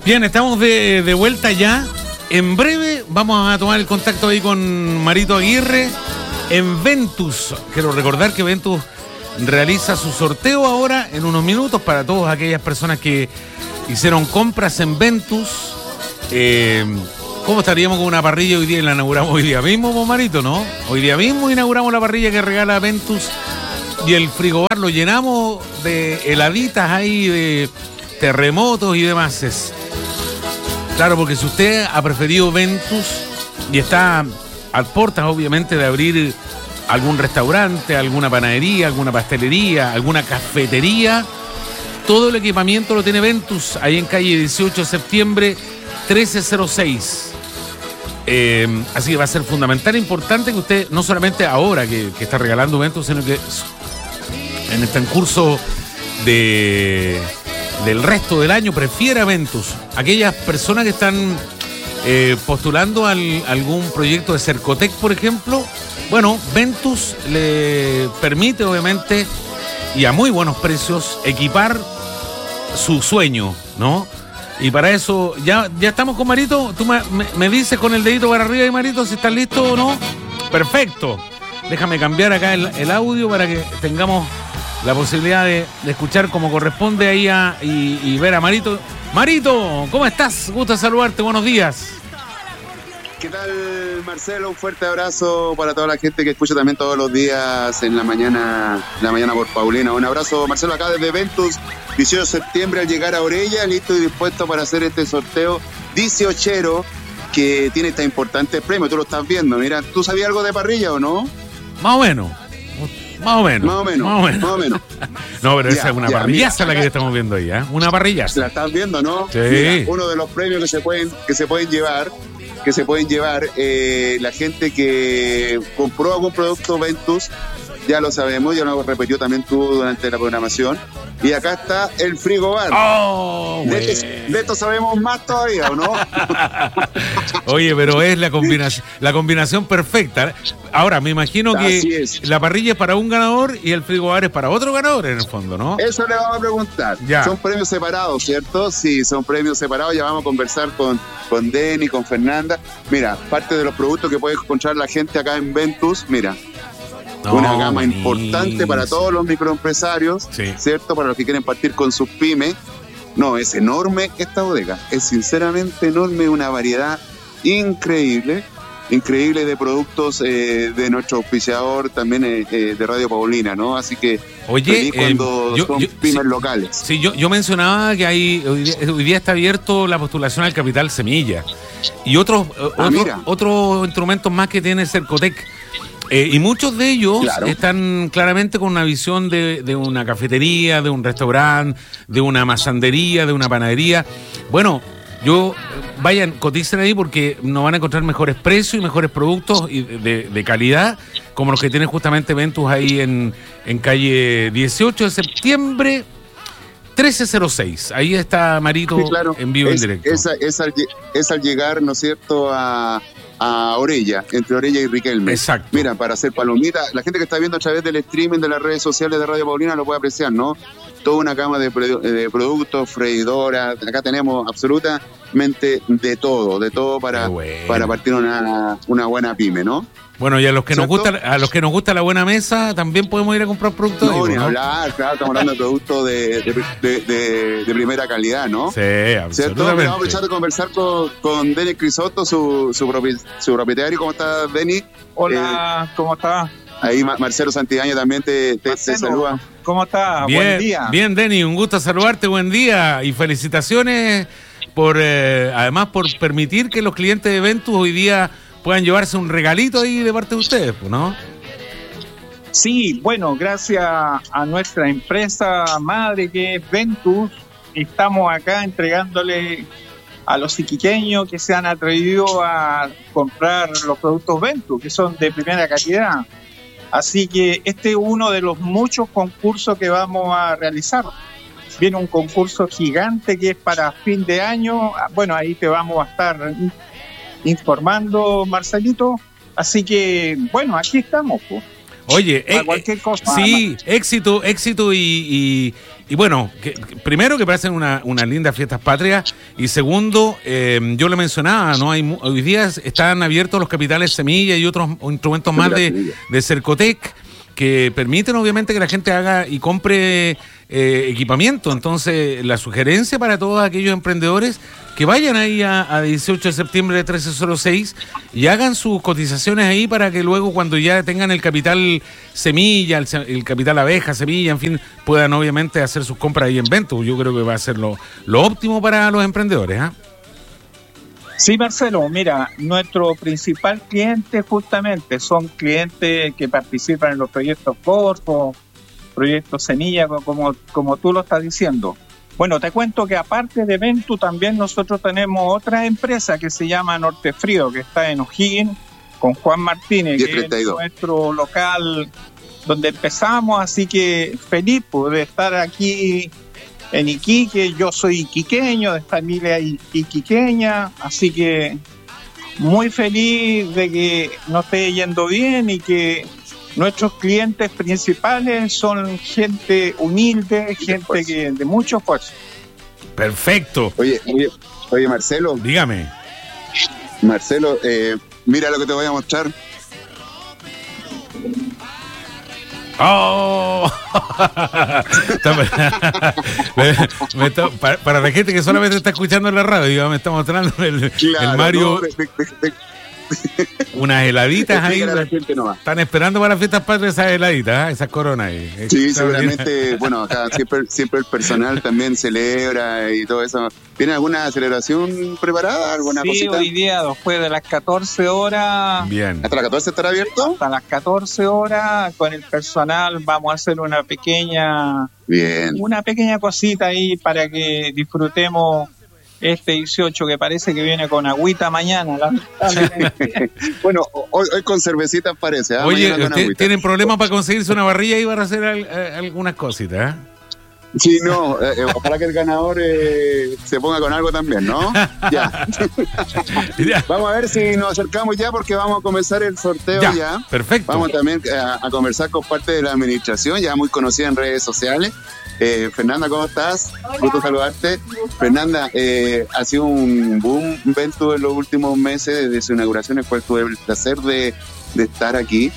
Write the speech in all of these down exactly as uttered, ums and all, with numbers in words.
Bien, estamos de, de vuelta ya. En breve vamos a tomar el contacto ahí con Marito Aguirre en Ventus. Quiero recordar que Ventus realiza su sorteo ahora en unos minutos para todas aquellas personas que hicieron compras en Ventus. Eh, ¿Cómo estaríamos con una parrilla hoy día? Y la inauguramos hoy día mismo, Marito, ¿no? Hoy día mismo inauguramos la parrilla que regala Ventus y el frigobar lo llenamos de heladitas ahí, de terremotos y demás. Es, claro, porque si usted ha preferido Ventus y está a puertas, obviamente, de abrir algún restaurante, alguna panadería, alguna pastelería, alguna cafetería, todo el equipamiento lo tiene Ventus, ahí en calle dieciocho de septiembre, trece cero seis. Eh, así que va a ser fundamental e importante que usted, no solamente ahora que, que está regalando Ventus, sino que en el transcurso de, del resto del año prefiera Ventus. Aquellas personas que están eh, postulando al, algún proyecto de Cercotec, por ejemplo, bueno, Ventus le permite, obviamente, y a muy buenos precios, equipar su sueño, ¿no? Y para eso, ya, ya estamos con Marito. Tú me, me, me dices con el dedito para arriba, Marito, si estás listo o no. Perfecto. Déjame cambiar acá el, el audio para que tengamos la posibilidad de, de escuchar como corresponde ahí a, y, y ver a Marito. Marito, ¿cómo estás? Gusto saludarte, buenos días. ¿Qué tal, Marcelo? Un fuerte abrazo para toda la gente que escucha también todos los días en la mañana, en la mañana por Paulina. Un abrazo, Marcelo, acá desde Ventus, dieciocho de septiembre, al llegar a Orella, listo y dispuesto para hacer este sorteo dieciochero que tiene este importante premio. Tú lo estás viendo, mira, ¿tú sabías algo de parrilla o no? Más o menos. Más o menos. Más o menos. Más o menos. Más o menos. No, pero ya, esa es una ya, parrillaza mira, la que estamos viendo ahí, ¿eh? Una parrillaza. La estás viendo, ¿no? Sí. Mira, uno de los premios que se pueden, que se pueden llevar, que se pueden llevar eh, la gente que compró algún producto Ventus, ya lo sabemos, ya lo repetió también tú durante la programación. Y acá está el frigobar. Oh, de, esto, de esto sabemos más todavía, ¿o no? Oye, pero es la combinación, la combinación perfecta. Ahora, me imagino que es. La parrilla es para un ganador y el frigobar es para otro ganador, en el fondo, ¿no? Eso le vamos a preguntar. Ya. Son premios separados, ¿cierto? Sí, son premios separados. Ya vamos a conversar con, con Denny, con Fernanda. Mira, parte de los productos que puede encontrar la gente acá en Ventus, mira. No, una gama buenísimo. Importante para todos los microempresarios, sí. ¿Cierto? Para los que quieren partir con sus pymes. No, es enorme esta bodega. Es sinceramente enorme, una variedad increíble, increíble de productos eh, de nuestro auspiciador, también eh, eh, de Radio Paulina, ¿no? Así que oye, cuando eh, yo, son yo, pymes sí, locales. Sí, yo, yo mencionaba que hay hoy día, hoy día está abierto la postulación al Capital Semilla y otros, ah, otros, otros instrumentos más que tiene Cercotec. Eh, y muchos de ellos claro. están claramente con una visión de, de una cafetería, de un restaurante, de una masandería, de una panadería. Bueno, yo vayan, coticen ahí porque nos van a encontrar mejores precios y mejores productos y de, de calidad, como los que tiene justamente Ventus ahí en, en calle dieciocho de septiembre, trece cero seis. Ahí está Marito, sí, claro. En vivo, es, en directo. Es, es, al, es al llegar, ¿no es cierto?, a... a Orella, entre Orella y Riquelme. Exacto. Mira, para hacer palomitas, la gente que está viendo a través del streaming de las redes sociales de Radio Paulina lo puede apreciar, ¿no? Toda una gama de, de productos, freidoras, acá tenemos absolutamente de todo, de todo para, bueno. para partir una, una buena pyme, ¿no? Bueno, y a los que ¿cierto? nos gusta, a los que nos gusta la buena mesa, también podemos ir a comprar productos. No, ahí, ni ¿no? hablar, claro, estamos hablando de productos de, de, de, de, de primera calidad, ¿no? Sí, absolutamente. Vamos a aprovechar de conversar con, con Denny Crisotto, su, su, propi, su propietario. ¿Cómo estás, Denny? Hola, eh, ¿cómo estás? Ahí Marcelo Santillán también te, te, te saluda. ¿Cómo estás? Bien, buen día. Bien, Denny, un gusto saludarte, buen día y felicitaciones por, eh, además, por permitir que los clientes de Ventus hoy día puedan llevarse un regalito ahí de parte de ustedes, ¿no? Sí, bueno, gracias a nuestra empresa madre que es Ventus, estamos acá entregándole a los iquiqueños que se han atrevido a comprar los productos Ventus, que son de primera calidad. Así que este es uno de los muchos concursos que vamos a realizar. Viene un concurso gigante que es para fin de año. Bueno, ahí te vamos a estar informando, Marcelito. Así que, bueno, aquí estamos, pues. Oye, para eh, cualquier cosa. Sí, éxito, éxito y, y, y bueno, que, que primero que pasen una, una linda fiestas patrias y segundo, eh, yo le mencionaba, no hay hoy día están abiertos los capitales Semilla y otros instrumentos más de, de Cercotec que permiten obviamente que la gente haga y compre eh, equipamiento. Entonces, la sugerencia para todos aquellos emprendedores que vayan ahí a, a dieciocho de septiembre de trece cero seis y hagan sus cotizaciones ahí para que luego cuando ya tengan el capital semilla, el, el capital abeja, semilla, en fin, puedan obviamente hacer sus compras ahí en Ventus. Yo creo que va a ser lo, lo óptimo para los emprendedores, ¿eh? Sí, Marcelo, mira, nuestro principal cliente justamente son clientes que participan en los proyectos cortos, proyectos semilla, como, como tú lo estás diciendo. Bueno, te cuento que aparte de Ventus, también nosotros tenemos otra empresa que se llama Norte Frío, que está en O'Higgins, con Juan Martínez, que es nuestro local donde empezamos, así que feliz pues, de estar aquí en Iquique. Yo soy iquiqueño, de familia iquiqueña, así que muy feliz de que nos esté yendo bien y que nuestros clientes principales son gente humilde, gente que de mucho esfuerzo. Perfecto. Oye, oye, oye Marcelo. Dígame. Marcelo, eh, mira lo que te voy a mostrar. ¡Oh! me, me está, para, para la gente que solamente está escuchando en la radio, me está mostrando el, claro, el Mario. No, de, de, de, unas heladitas ahí. No están esperando para las fiestas patrias esas heladitas, ¿eh? Esas coronas ahí. Sí, seguramente. Bueno, acá siempre, siempre el personal también celebra y todo eso. ¿Tiene alguna celebración preparada? ¿Alguna sí, cosita? Hoy día, después de las catorce horas. Bien. ¿Hasta las catorce estará abierto? Hasta las catorce horas, con el personal vamos a hacer una pequeña. Bien. Una pequeña cosita ahí para que disfrutemos este dieciocho, que parece que viene con agüita mañana. Bueno, hoy, hoy con cervecitas parece. ¿eh? Oye, ¿tienen problemas para conseguirse una barrilla y para hacer al, a, algunas cositas? ¿eh? Sí, no, eh, ojalá que el ganador eh, se ponga con algo también, ¿no? Ya. ya. Vamos a ver si nos acercamos ya porque vamos a comenzar el sorteo ya. ya. Perfecto. Vamos también a, a conversar con parte de la administración, ya muy conocida en redes sociales. Eh, Fernanda, ¿cómo estás? Hola. Gusto saludarte. Fernanda, eh, ha sido un boom Ventus en los últimos meses desde su inauguración, el cual tuve el placer de, de estar aquí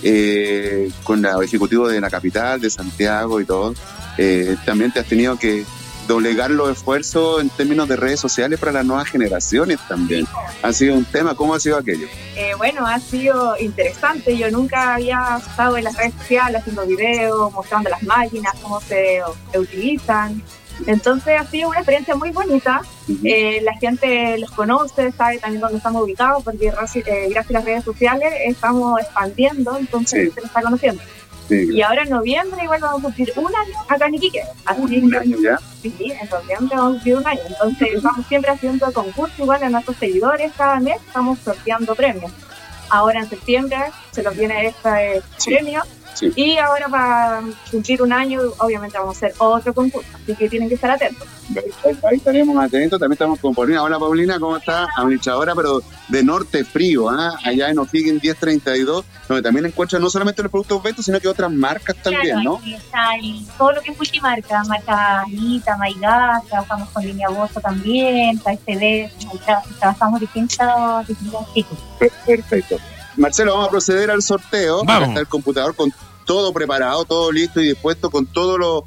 eh, con los ejecutivos de la capital, de Santiago y todo. Eh, también te has tenido que doblegar los esfuerzos en términos de redes sociales para las nuevas generaciones también. Ha sido un tema. ¿Cómo ha sido aquello? Eh, bueno, ha sido interesante. Yo nunca había estado en las redes sociales haciendo videos, mostrando las máquinas, cómo se, se utilizan. Entonces ha sido una experiencia muy bonita. Uh-huh. eh, la gente los conoce, sabe también dónde estamos ubicados, porque eh, gracias a las redes sociales estamos expandiendo, entonces sí. se nos está conociendo. Sí. Y ahora en noviembre igual vamos a cumplir un año acá en Iquique. Así ¿Un año ya? Sí, en noviembre vamos a cumplir un año. Entonces estamos siempre haciendo concursos igual a nuestros seguidores. Cada mes estamos sorteando premios. Ahora en septiembre se nos viene este sí. premio. Sí. Y ahora para cumplir un año obviamente vamos a hacer otro concurso. Así que tienen que estar atentos. Ahí estaremos atentos. También estamos con Paulina. Hola Paulina, ¿cómo estás? Administradora, pero de Norte Frío, ¿eh? Allá en O'Higgins diez treinta y dos, donde también encuentran no solamente los productos Ventus, sino que otras marcas también, claro, ¿no? Aquí está el, todo lo que es multimarca, marca Anita, Maigás, trabajamos con línea Bozo también, K S D, trabajamos distintos distintos tipos. Perfecto. Marcelo, vamos a proceder al sorteo. Vamos. Acá está el computador con todo preparado, todo listo y dispuesto, con todo lo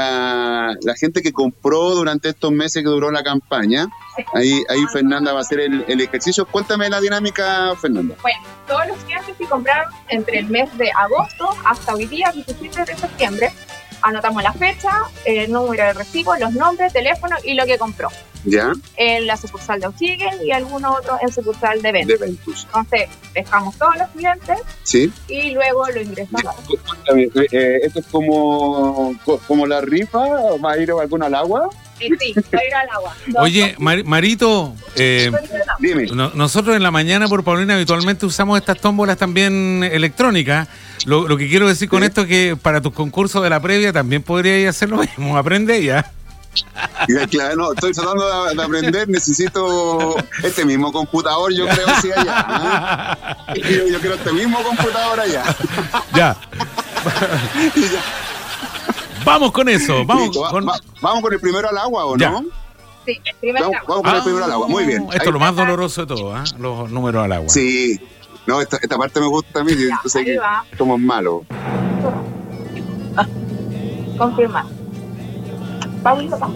la, la gente que compró durante estos meses que duró la campaña. Ahí, ahí Fernanda va a hacer el, el ejercicio. Cuéntame la dinámica, Fernanda. Bueno, todos los clientes que compraron entre el mes de agosto hasta hoy día, diecisiete de septiembre, anotamos la fecha, el número de recibo, los nombres, teléfono y lo que compró. ¿Ya? En la sucursal de O'Higgins y algunos otros en sucursal de Ventus. De Ventus. Entonces, dejamos todos los clientes sí. y luego lo ingresamos. Cuéntame, eh, ¿esto es como, como la rifa o va a ir alguno al agua? Sí, sí, va a ir al agua. Oye, Mar- Marito, eh, Dime. No, nosotros en la mañana por Paulina habitualmente usamos estas tómbolas también electrónicas. Lo, lo que quiero decir con sí. esto es que para tus concursos de la previa también podrías hacer lo mismo. Aprende ya. Y, claro, no, estoy tratando de, de aprender, necesito este mismo computador, yo creo, sí, allá. ¿eh? Yo, yo quiero este mismo computador allá. Ya. ya. Vamos con eso. Vamos, Listo, va, con... Va, vamos con el primero al agua, ¿o ya. no? Sí, el primero vamos, al agua. Vamos con ah, el primero al agua, muy bien. Esto Ahí. es lo más doloroso de todo, ¿eh? Los números al agua. Sí. No, esta, esta parte me gusta a mí, Ya, yo sé ahí que va. somos malos. Ah, confirmar. Vamos, papá.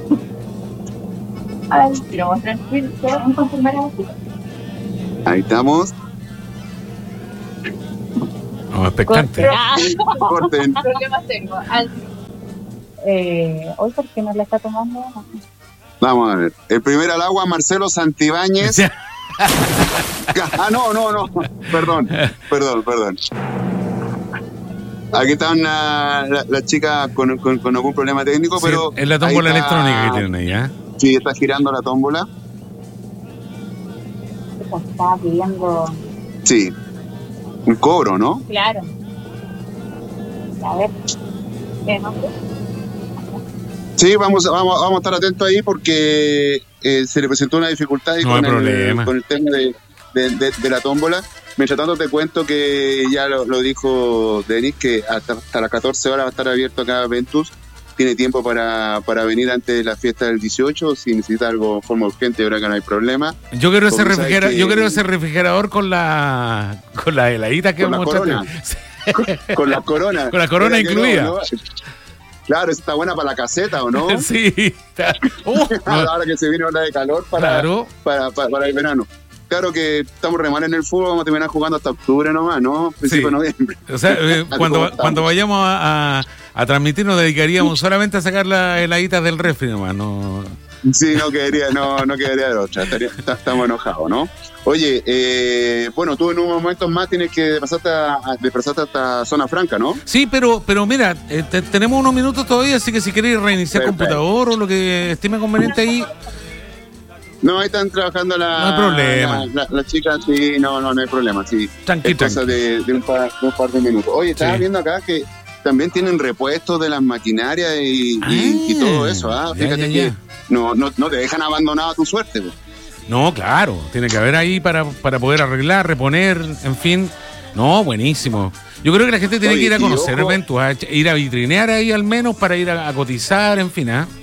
A ver, quiero mostrar el film. ¿Puedo confirmar ahora? Ahí estamos. No, expectante. Corten. Problemas tengo. Al... Eh, hoy, ¿por qué no la está tomando? Vamos a ver. El primero al agua, Marcelo Santibáñez. Ah, no, no, no. Perdón, perdón, perdón. Aquí están las la, la chicas con, con, con algún problema técnico, Sí, pero... es la tómbola está, electrónica que tienen ahí, ¿eh? Sí, está girando la tómbola. Estaba pidiendo... Sí. Un cobro, ¿no? Claro. A ver. ¿Qué nombre? Sí, vamos, vamos, vamos a estar atentos ahí porque eh, se le presentó una dificultad ahí No hay con, el, problema. con el tema de, de, de, de la tómbola. Mientras tanto te cuento que ya lo, lo dijo Denis, que hasta, hasta las catorce horas va a estar abierto acá Ventus. Tiene tiempo para, para venir antes de la fiesta del dieciocho. Si necesita algo de forma urgente, ahora que no hay problema. Yo quiero ese Porque sabes refrigerador, que- yo quiero ese refrigerador con la con la heladita que Con la mostraste. corona. Sí. Con la corona. Con la corona Mira que incluida. no, ¿no? Claro, está buena para la caseta, ¿o no? Sí. Está- Uh, no, Ahora que se viene hora de calor para, Claro. para, para, para el verano. Claro que estamos re mal en el fútbol, vamos a terminar jugando hasta octubre nomás, ¿no? Principio Sí. de noviembre. O sea, eh, Así cuando, como estamos. cuando vayamos a, a, a transmitir nos dedicaríamos solamente a sacar las heladitas del refri nomás, no. Sí, no quedaría, no, no quedaría de otra. Estaría- está- estamos enojados, ¿no? Oye, eh, bueno, tú en un momento más tienes que desplazarte, a, a- desplazarte hasta Zona Franca, ¿no? Sí, pero pero mira, eh, te- tenemos unos minutos todavía, así que si queréis reiniciar Perfecto. computador o lo que estime conveniente ahí, No, ahí están trabajando la, No hay problema. la, la- las chicas, sí, no, no, no hay problema, sí. Tranqui, es cosa tranqui. de, de un par, de un par de minutos. Oye, estaba Sí. viendo acá que también tienen repuestos de las maquinarias y, y- Ah, y todo eso, ¿ah? ya, Fíjate ya, que ya. no, no, no te dejan abandonado a tu suerte, pues. No, claro, tiene que haber ahí para, para poder arreglar, reponer, en fin. No, buenísimo. Yo creo que la gente tiene Oye, que ir a y conocer ojo- eventos, a ch- ir a vitrinear ahí al menos para ir a, a cotizar, en fin, ¿ah?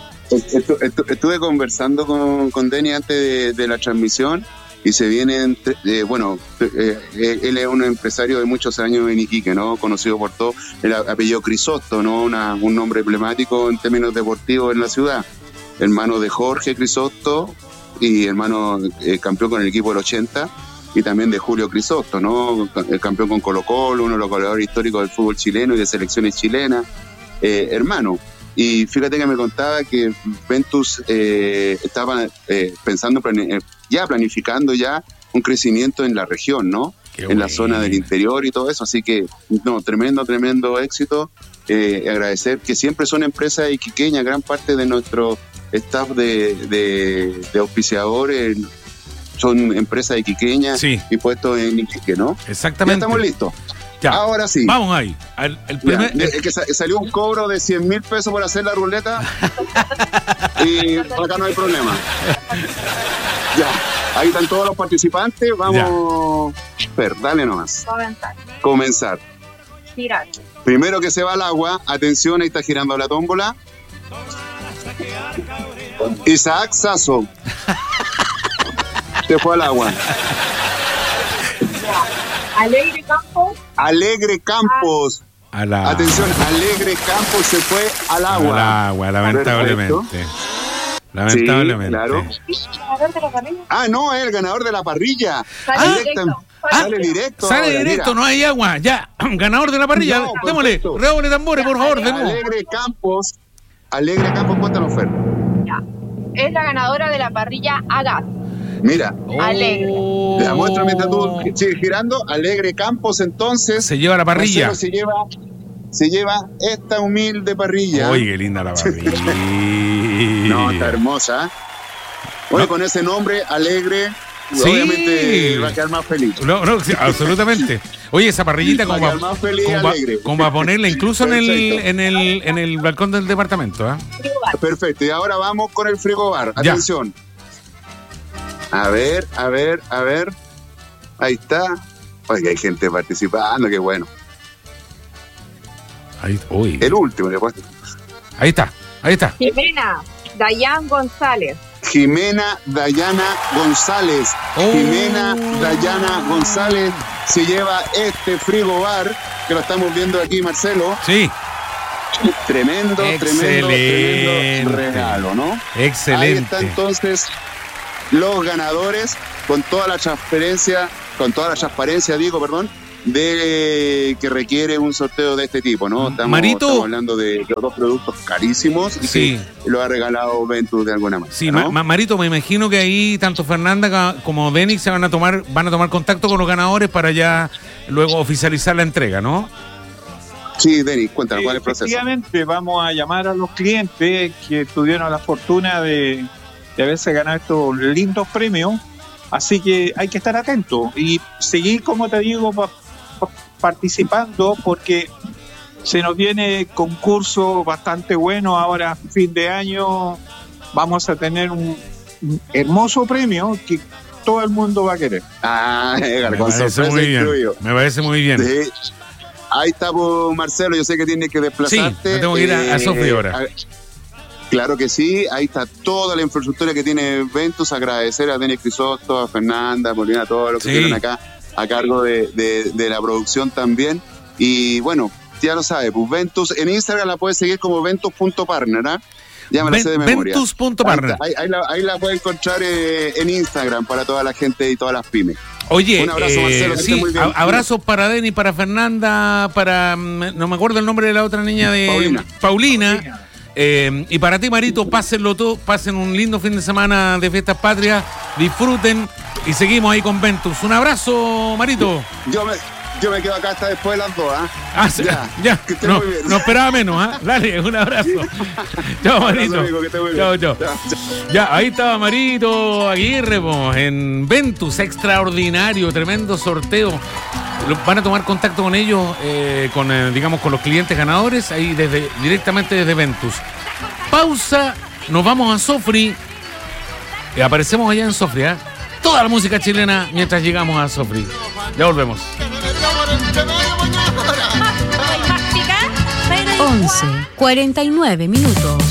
Estu- estu- Estuve conversando con, con Denny antes de, de la transmisión y se vienen, eh, bueno, eh, eh, él es un empresario de muchos años en Iquique, ¿no? Conocido por todo, el a- apellido Crisosto, ¿no? Una, un nombre emblemático en términos deportivos en la ciudad. Hermano de Jorge Crisosto y hermano eh, campeón con el equipo del ochenta y también de Julio Crisosto, ¿no? El campeón con Colo Colo, uno de los goleadores históricos del fútbol chileno y de selecciones chilenas, eh, hermano. Y fíjate que me contaba que Ventus eh, estaba eh, pensando, plane- eh, ya planificando ya un crecimiento en la región, ¿no? Qué En la bueno. zona del interior y todo eso. Así que, no, tremendo, tremendo éxito. Eh, agradecer que siempre son empresas iquiqueñas, gran parte de nuestro staff de, de, de auspiciadores son empresas iquiqueñas Sí. y puestos en Iquique, ¿no? Ya Exactamente. estamos listos. Ya. Ahora sí. Vamos ahí. Al- el Ya, primer, de- es que sa- salió un cobro de cien mil pesos por hacer la ruleta y por acá no hay problema. Ya, ahí están todos los participantes. Vamos, Fer, dale nomás. Comenzar. Comenzar. Girar. Primero que se va al agua, atención, ahí está girando la tómbola. Isaac Sasso. Se fue al agua. Alegre Campo. Alegre Campos. a la, Atención, Alegre Campos se fue al agua. al agua, lamentablemente. Lamentablemente. Sí, claro. Ganador de la carrera. Ah, no, es el ganador de la parrilla. Sale Directa- directo. Sale directo. Sale ahora, directo, mira. no hay agua. Ya, ganador de la parrilla. No, Démosle, perfecto. redoble tambores, por favor, de nuevo. Alegre Campos. Alegre Campos, cuéntanos, Fer. Ya. Es la ganadora de la parrilla a gas. Mira, Alegre. Oh. la muestra mientras tú sigues girando. Alegre Campos, entonces. Se lleva la parrilla. Marcelo se lleva, se lleva esta humilde parrilla. Oye, qué linda la parrilla. No, está hermosa. Oye, con ese nombre, Alegre, Sí. Obviamente va a quedar más feliz. No, no, sí, absolutamente. Oye, esa parrillita como Va a para quedar más feliz y alegre. ponerla incluso en el, Perfecto. en el en el balcón del departamento, ¿eh? Perfecto, y ahora vamos con el frigobar. Ya. Atención. A ver, a ver, a ver. Ahí está. Oye, hay gente participando, qué bueno. Ahí, uy. El último, después. Ahí está, ahí está. Jimena, Dayan González. Jimena Dayana González. Oh. Jimena Dayana González se lleva este frigobar que lo estamos viendo aquí, Marcelo. Sí, Tremendo, tremendo, Excelente. tremendo regalo, ¿no? excelente. Ahí está entonces los ganadores con toda la transparencia, con toda la transparencia, digo, perdón, de que requiere un sorteo de este tipo, ¿no? Estamos, Marito. estamos hablando de los dos productos carísimos y Sí. que lo ha regalado Ventus de alguna manera. Sí, ¿no? Ma- Ma- Marito, me imagino que ahí tanto Fernanda ca- como Denis se van a tomar, van a tomar contacto con los ganadores para ya luego oficializar la entrega, ¿no? Sí, Denis, cuéntanos, ¿cuál es el proceso? Efectivamente, vamos a llamar a los clientes que tuvieron la fortuna de, de haberse ganado estos lindos premios. Así que hay que estar atentos y seguir, como te digo, pa- pa- participando, porque se nos viene concurso bastante bueno. Ahora, fin de año, vamos a tener un, un hermoso premio que todo el mundo va a querer. Ah, Edgar, Me con parece sorpresa muy bien. incluido. Me parece muy bien. Sí. Ahí está, pues, Marcelo, yo sé que tienes que desplazarte. Sí, me tengo que ir a- a Sofía ahora. a- Claro que sí, ahí está toda la infraestructura que tiene Ventus. Agradecer a Denis Crisóstomo, a Fernanda, a Molina, a todos los que Sí. estuvieron acá a cargo de, de, de la producción también. Y bueno, ya lo sabe, pues Ventus en Instagram la puedes seguir como ventus punto partner, ¿ah? Ya me la sé de Ven- memoria. Ventus punto Ahí, partner. está, ahí, ahí la, ahí la puede encontrar eh, en Instagram para toda la gente y todas las pymes. Oye, Un abrazo, eh, Marcelo, que sí, esté muy bien. a- abrazos para Denis, para Fernanda, para mm, no me acuerdo el nombre de la otra niña de Paulina. Paulina. Eh, y para ti, Marito, pásenlo todo, pasen un lindo fin de semana de fiestas patrias, disfruten y seguimos ahí con Ventus. Un abrazo, Marito. Yo me, yo me quedo acá hasta después de las dos, ¿ah? Ah, sí, Ya, ya, que esté no, muy bien. no esperaba menos, ¿ah? Dale, un abrazo. Chao, Marito. amigo, que esté muy bien. Chao, chao. Chao, Ya, ahí estaba Marito Aguirre, po, en Ventus, extraordinario, tremendo sorteo. Lo- Van a tomar contacto con ellos, eh, con, eh, digamos, con los clientes ganadores, ahí desde directamente desde Ventus. Pausa, nos vamos a Sofri. Eh, aparecemos allá en Sofri, ¿eh? Toda la música chilena mientras llegamos a Sofri. Ya volvemos. once, cuarenta y nueve minutos.